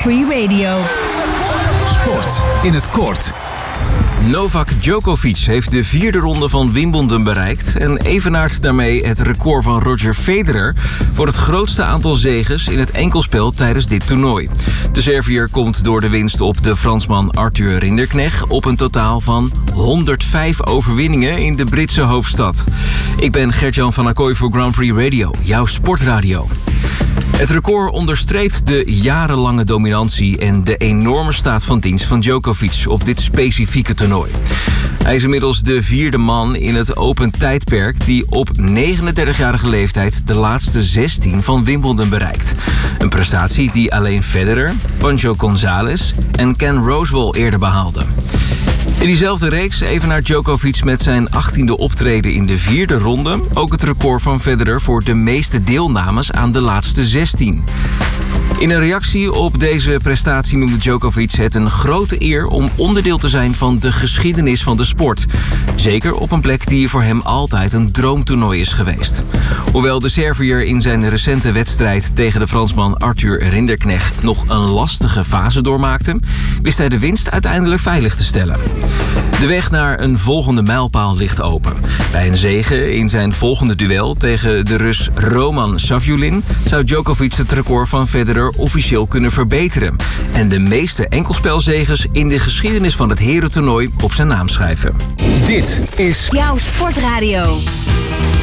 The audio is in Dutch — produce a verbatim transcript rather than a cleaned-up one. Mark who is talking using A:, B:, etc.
A: Free Radio.
B: Sport in het kort. Novak Djokovic heeft de vierde ronde van Wimbledon bereikt en evenaart daarmee het record van Roger Federer voor het grootste aantal zeges in het enkelspel tijdens dit toernooi. De Serviër komt door de winst op de Fransman Arthur Rinderknecht op een totaal van honderdvijf overwinningen in de Britse hoofdstad. Ik ben Gert-Jan van Acquoy voor Grand Prix Radio, jouw sportradio. Het record onderstreept de jarenlange dominantie en de enorme staat van dienst van Djokovic op dit specifieke toernooi. Hij is inmiddels de vierde man in het open tijdperk die op negenendertigjarige leeftijd de laatste zestien van Wimbledon bereikt. Een prestatie die alleen Federer, Pancho González en Ken Rosewall eerder behaalden. In diezelfde reeks evenaart Djokovic met zijn achttiende optreden in de vierde ronde ook het record van Federer voor de meeste deelnames aan de laatste zestien. In een reactie op deze prestatie noemde Djokovic het een grote eer om onderdeel te zijn van de geschiedenis van de sport. Zeker op een plek die voor hem altijd een droomtoernooi is geweest. Hoewel de Serviër in zijn recente wedstrijd tegen de Fransman Arthur Rinderknecht nog een lastige fase doormaakte, wist hij de winst uiteindelijk veilig te stellen. De weg naar een volgende mijlpaal ligt open. Bij een zege in zijn volgende duel tegen de Rus Roman Savulin zou Djokovic het record van Federer officieel kunnen verbeteren en de meeste enkelspelzeges in de geschiedenis van het herentoernooi op zijn naam schrijven.
A: Dit is jouw sportradio.